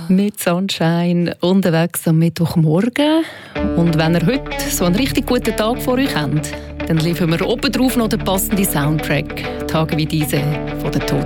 Mit Sunshine unterwegs am Mittwochmorgen. Und wenn ihr heute so einen richtig guten Tag vor euch habt, dann liefern wir oben drauf noch den passenden Soundtrack. Tage wie diese von den Toten